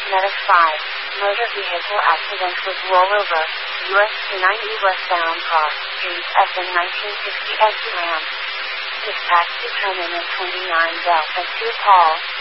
Medic 5. Motor vehicle accident with rollover. US 290 westbound cross street SM 1960 exit ramp. Dispatch determinant 29 Delta 2 call.